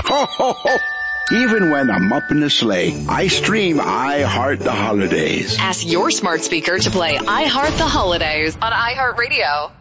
Ho, ho, ho. Even when I'm up in the sleigh, I stream I Heart the Holidays. Ask your smart speaker to play I Heart the Holidays on iHeartRadio.